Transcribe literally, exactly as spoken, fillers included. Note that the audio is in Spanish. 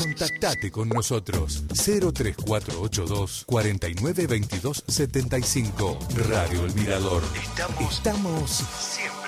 Contactate con nosotros. cero tres cuatro ocho dos, cuatro nueve dos dos siete cinco. Radio El Mirador. Estamos, Estamos siempre